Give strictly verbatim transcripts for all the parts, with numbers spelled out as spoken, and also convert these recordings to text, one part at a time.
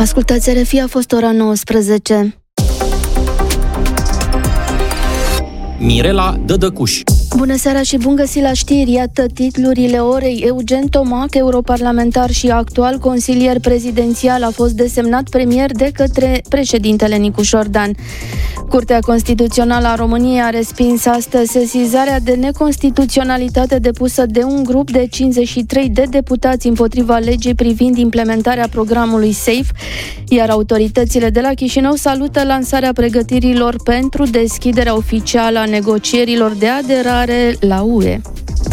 Ascultați R F I, a fost ora nouăsprezece. Mirela Dădăcuș. Bună seara și bun găsit la știri. Iată titlurile orei. Eugen Tomac, europarlamentar și actual consilier prezidențial, a fost desemnat premier de către președintele Nicu Șordan. Curtea Constituțională a României a respins astăzi sesizarea de neconstituționalitate depusă de un grup de cincizeci și trei de deputați împotriva legii privind implementarea programului SAFE, iar autoritățile de la Chișinău salută lansarea pregătirilor pentru deschiderea oficială a negocierilor de aderare la U E.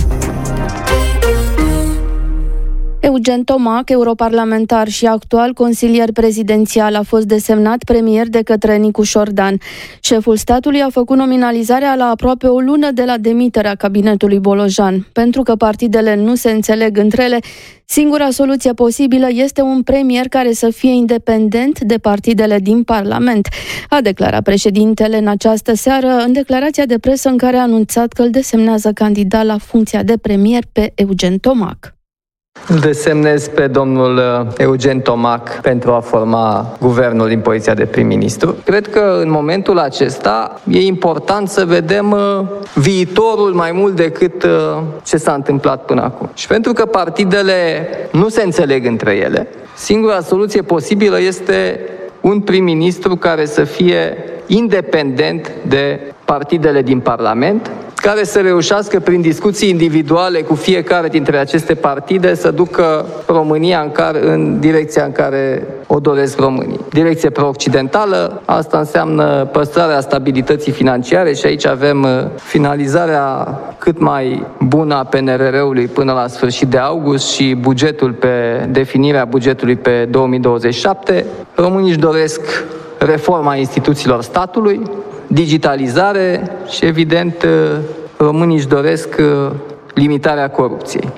Eugen Tomac, europarlamentar și actual consilier prezidențial, a fost desemnat premier de către Nicu Șordan. Șeful statului a făcut nominalizarea la aproape o lună de la demiterea cabinetului Bolojan. Pentru că partidele nu se înțeleg între ele, singura soluție posibilă este un premier care să fie independent de partidele din Parlament, a declarat președintele în această seară în declarația de presă în care a anunțat că îl desemnează candidat la funcția de premier pe Eugen Tomac. Îl desemnez pe domnul Eugen Tomac pentru a forma guvernul din poziția de prim-ministru. Cred că în momentul acesta e important să vedem viitorul mai mult decât ce s-a întâmplat până acum. Și pentru că partidele nu se înțeleg între ele, singura soluție posibilă este un prim-ministru care să fie independent de partidele din Parlament, care să reușească prin discuții individuale cu fiecare dintre aceste partide să ducă România în, care, în direcția în care o doresc românii. Direcție pro-occidentală, asta înseamnă păstrarea stabilității financiare și aici avem finalizarea cât mai bună a P N R R-ului până la sfârșit de august și bugetul pe definirea bugetului pe două mii douăzeci și șapte. Românii își doresc reforma instituțiilor statului, digitalizare și, evident, românii își doresc limitarea corupției.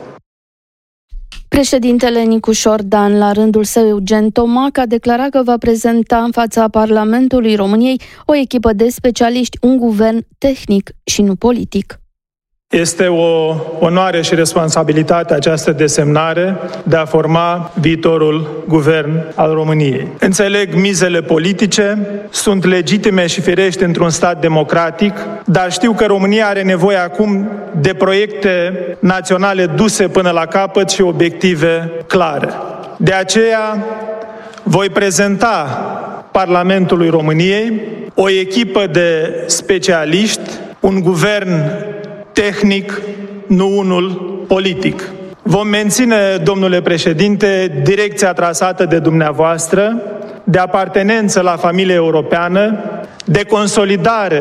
Președintele Nicu Șordan, la rândul său Eugen Tomac, a declarat că va prezenta în fața Parlamentului României o echipă de specialiști, un guvern tehnic și nu politic. Este o onoare și responsabilitate această desemnare de a forma viitorul guvern al României. Înțeleg mizele politice, sunt legitime și firești într-un stat democratic, dar știu că România are nevoie acum de proiecte naționale duse până la capăt și obiective clare. De aceea voi prezenta Parlamentului României o echipă de specialiști, un guvern tehnic, nu unul politic. Vom menține, domnule președinte, direcția trasată de dumneavoastră de apartenență la familia europeană, de consolidare